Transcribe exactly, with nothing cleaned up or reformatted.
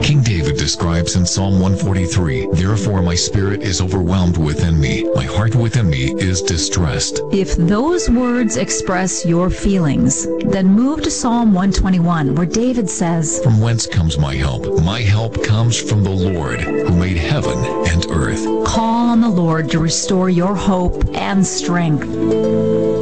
King David describes in Psalm one forty-three, "Therefore my spirit is overwhelmed within me. My heart within me is distressed." If those words express your feelings, then move to Psalm one twenty-one, where David says, "From whence comes my help? My help comes from the Lord, who made heaven and earth." Call on the Lord to restore your hope and strength.